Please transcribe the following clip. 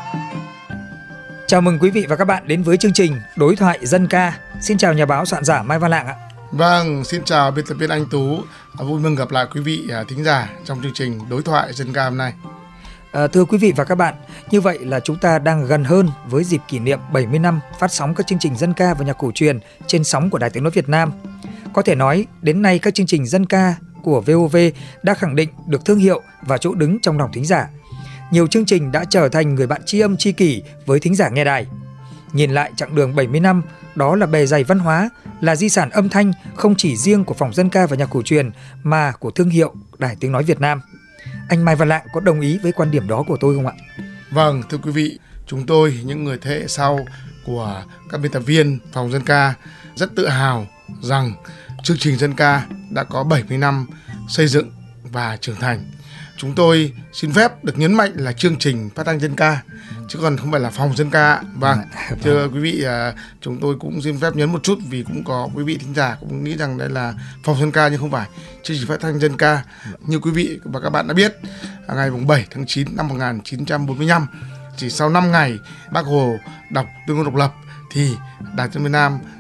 Chào mừng quý vị và các bạn đến với chương trình Đối thoại dân ca. Xin chào nhà báo soạn giả Mai Văn Lạng ạ. Vâng, xin chào biên tập viên Anh Tú. Vui mừng gặp lại quý vị thính giả trong chương trình Đối thoại dân ca hôm nay. Thưa quý vị và các bạn, như vậy là chúng ta đang gần hơn với dịp kỷ niệm 70 năm phát sóng các chương trình dân ca và nhạc cổ truyền trên sóng của Đài Tiếng nói Việt Nam. Có thể nói, đến nay các chương trình dân ca của VOV đã khẳng định được thương hiệu và chỗ đứng trong lòng thính giả. Nhiều chương trình đã trở thành người bạn tri âm tri kỷ với thính giả nghe đài. Nhìn lại chặng đường 70 năm, đó là bề dày văn hóa, là di sản âm thanh không chỉ riêng của phòng dân ca và nhạc cổ truyền mà của thương hiệu Đài Tiếng nói Việt Nam. Anh Mai Văn Lạng có đồng ý với quan điểm đó của tôi không ạ? Vâng, thưa quý vị, chúng tôi, những người thế hệ sau của các biên tập viên phòng dân ca, rất tự hào rằng chương trình dân ca đã có 70 năm xây dựng và trưởng thành. Chúng tôi xin phép được nhấn mạnh là chương trình phát thanh dân ca, chứ còn không phải là phòng dân ca. Vâng, thưa quý vị, chúng tôi cũng xin phép nhấn một chút vì cũng có quý vị thính giả cũng nghĩ rằng đây là phòng dân ca nhưng không phải, chương trình phát thanh dân ca. Như quý vị và các bạn đã biết, ngày 7 tháng 9 năm 1945, chỉ sau 5 ngày Bác Hồ đọc Tuyên ngôn độc lập thì Đài Tiếng nói Việt Nam